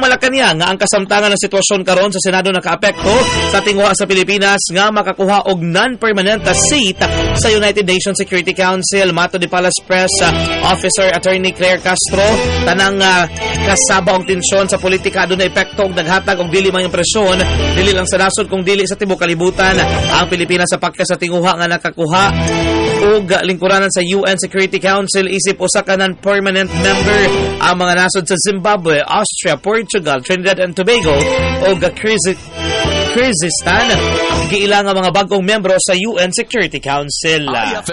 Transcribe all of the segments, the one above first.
Malacañang nga ang kasamtangan ng sitwasyon karon sa Senado nakaapekto sa tinguha sa Pilipinas nga makakuha og non-permanent seat sa United Nations Security Council. Mato di Palace Press Officer Attorney Claire Castro, tanang kasaba og tensyon sa politika aduna epekto og naghatag og dili man yung presyon dili lang sa nasod kung dili sa tibuok kalibutan ang Pilipinas sa pagka sa tinguha nga nakakuha og lingkuranan sa UN Security Council isip usa ka non-permanent member ang mga nasod sa Zimbabwe, Austria, Portugal, Trinidad and Tobago o Kyrgyzstan giilang ang mga bagong membro sa UN Security Council.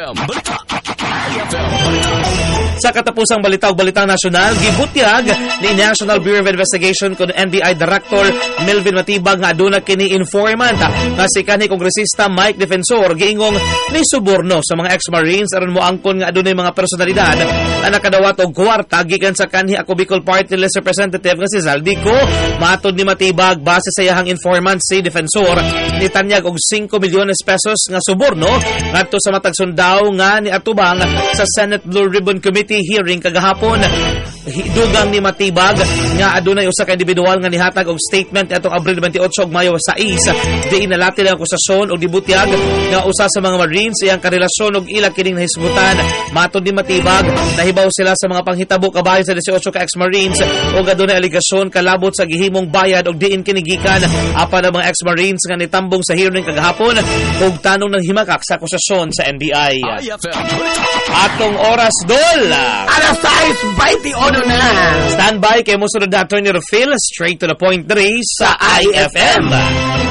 Sa katapusang balitaw balitang nasyonal, gibutyag ni National Bureau of Investigation kun NBI Director Melvin Matibag nga aduna kini informant nga si kanhi kongresista Mike Defensor giingong ni suborno sa mga ex-Marines aron moangkon nga adunay mga personalidad na nakadawat og kwarta gikan sa kanhi ako Bicol Party List Representative nga si Zaldico. Matod ni Matibag base sa iyang informant si Defensor nitanyag og 5 milyones pesos nga suborno ngadto sa matag sundaw nga ni atubang sa Senate Blue Ribbon Committee hearing kagahapon. Dugang ni Matibag nga adunay usa ka individual nga nihatag og statement atong Abril 28 ug Mayo 6 diin nalati ang akusasyon og dibutyag nga usa sa mga Marines iyang karelasyon og ila kining nahisgutan. Matod ni Matibag nahibaw sila sa mga panghitabo kabahin sa 18 ka ex-Marines ug adunay aligasyon kalabot sa gihimong bayad og diin kini gikan apan ang mga ex-Marines nga nitambong sa hearing kagahapon ug tanong ng himakak sa akusasyon sa NBI. Atong oras dol. Alas 6:21 na. Standby kay mo sunod na Attorney Phil, straight to the point 3 sa IFM.